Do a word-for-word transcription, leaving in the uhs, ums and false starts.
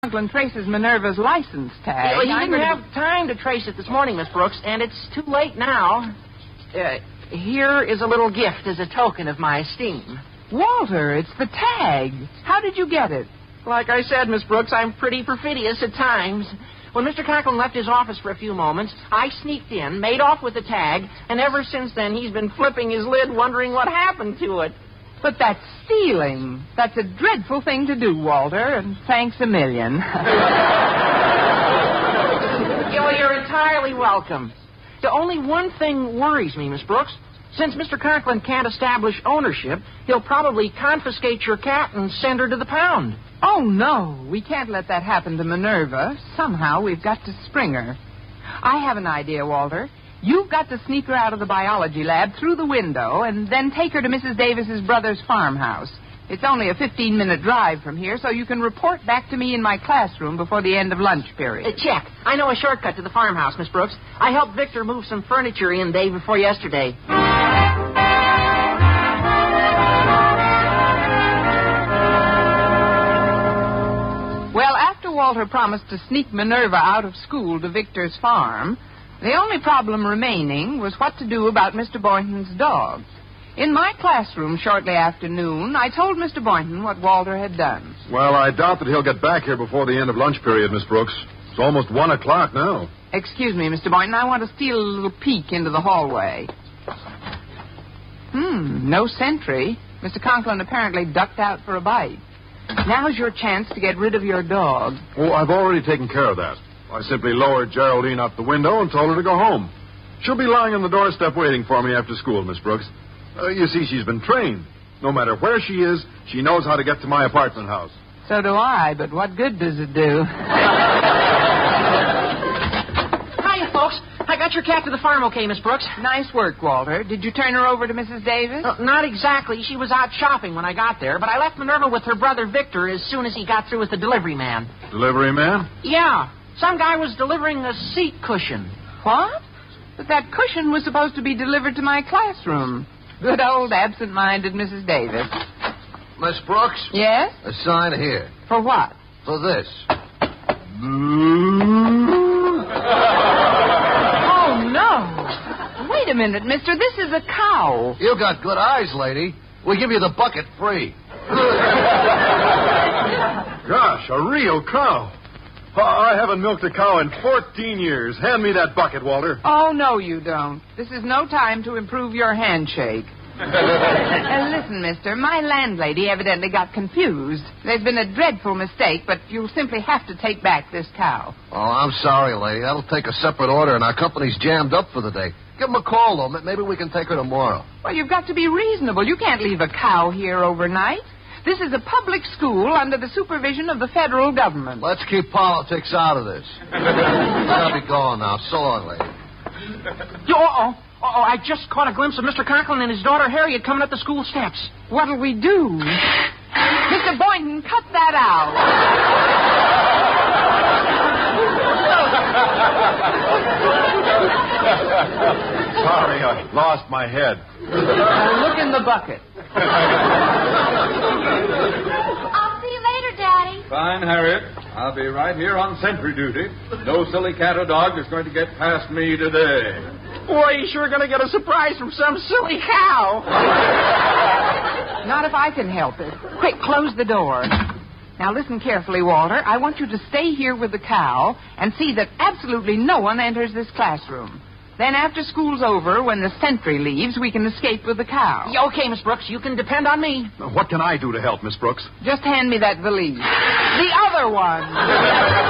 Conklin traces Minerva's license tag. Well, he I'm didn't going have to... time to trace it this morning, Miss Brooks, and it's too late now. Uh, here is a little gift as a token of my esteem. Walter, it's the tag. How did you get it? Like I said, Miss Brooks, I'm pretty perfidious at times. When Mister Conklin left his office for a few moments, I sneaked in, made off with the tag, and ever since then he's been flipping his lid wondering what happened to it. But that's stealing. That's a dreadful thing to do, Walter, and thanks a million. Well, you're entirely welcome. The only one thing worries me, Miss Brooks. Since Mister Conklin can't establish ownership, he'll probably confiscate your cat and send her to the pound. Oh, no. We can't let that happen to Minerva. Somehow we've got to spring her. I have an idea, Walter. You've got to sneak her out of the biology lab through the window and then take her to Missus Davis's brother's farmhouse. It's only a fifteen-minute drive from here, so you can report back to me in my classroom before the end of lunch period. Uh, check. I know a shortcut to the farmhouse, Miss Brooks. I helped Victor move some furniture in day before yesterday. Well, after Walter promised to sneak Minerva out of school to Victor's farm, the only problem remaining was what to do about Mister Boynton's dog. In my classroom shortly after noon, I told Mister Boynton what Walter had done. Well, I doubt that he'll get back here before the end of lunch period, Miss Brooks. It's almost one o'clock now. Excuse me, Mister Boynton. I want to steal a little peek into the hallway. Hmm, no sentry. Mister Conklin apparently ducked out for a bite. Now's your chance to get rid of your dog. Oh, I've already taken care of that. I simply lowered Geraldine out the window and told her to go home. She'll be lying on the doorstep waiting for me after school, Miss Brooks. Uh, you see, she's been trained. No matter where she is, she knows how to get to my apartment house. So do I, but what good does it do? Hiya, folks. I got your cat to the farm okay, Miss Brooks. Nice work, Walter. Did you turn her over to Missus Davis? Uh, not exactly. She was out shopping when I got there, but I left Minerva with her brother Victor as soon as he got through with the delivery man. Delivery man? Yeah. Some guy was delivering a seat cushion. What? But that cushion was supposed to be delivered to my classroom. Good old absent-minded Missus Davis. Miss Brooks? Yes? A sign here. For what? For this. Oh, no. Wait a minute, mister. This is a cow. You got good eyes, lady. We'll give you the bucket free. Gosh, a real cow. Oh, I haven't milked a cow in fourteen years. Hand me that bucket, Walter. Oh, no, you don't. This is no time to improve your handshake. uh, listen, mister, my landlady evidently got confused. There's been a dreadful mistake, but you'll simply have to take back this cow. Oh, I'm sorry, lady. That'll take a separate order, and our company's jammed up for the day. Give them a call, though. Maybe we can take her tomorrow. Well, you've got to be reasonable. You can't leave a cow here overnight. This is a public school under the supervision of the federal government. Let's keep politics out of this. I'll be going now. So long, lady. Uh-oh. Uh-oh, I just caught a glimpse of Mister Conklin and his daughter Harriet coming up the school steps. What'll we do? Mister Boynton, cut that out. Sorry, I lost my head. Now look in the bucket. I'll see you later, Daddy. Fine, Harriet. I'll be right here on sentry duty. No silly cat or dog is going to get past me today. Boy, he's sure going to get a surprise from some silly cow. Not if I can help it. Quick, close the door. Now listen carefully, Walter. I want you to stay here with the cow and see that absolutely no one enters this classroom. Then after school's over, when the sentry leaves, we can escape with the cow. Yeah, okay, Miss Brooks. You can depend on me. What can I do to help, Miss Brooks? Just hand me that valise. The other one.